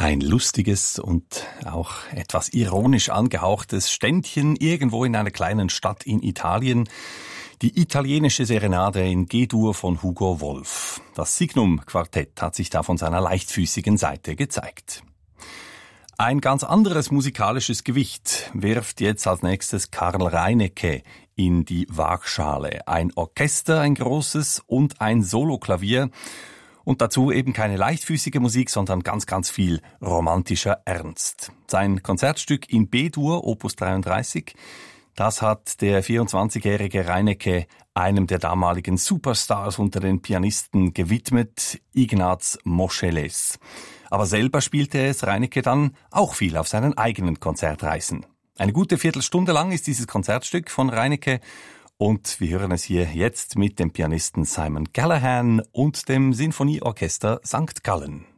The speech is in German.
Ein lustiges und auch etwas ironisch angehauchtes Ständchen irgendwo in einer kleinen Stadt in Italien. Die italienische Serenade in G-Dur von Hugo Wolf. Das Signum-Quartett hat sich da von seiner leichtfüßigen Seite gezeigt. Ein ganz anderes musikalisches Gewicht wirft jetzt als nächstes Karl Reinecke in die Waagschale. Ein Orchester, ein großes und ein Soloklavier. Und dazu eben keine leichtfüßige Musik, sondern ganz, ganz viel romantischer Ernst. Sein Konzertstück in B-Dur, Opus 33, das hat der 24-jährige Reinecke einem der damaligen Superstars unter den Pianisten gewidmet, Ignaz Moscheles. Aber selber spielte es Reinecke dann auch viel auf seinen eigenen Konzertreisen. Eine gute Viertelstunde lang ist dieses Konzertstück von Reinecke und wir hören es hier jetzt mit dem Pianisten Simon Callahan und dem Sinfonieorchester St. Gallen.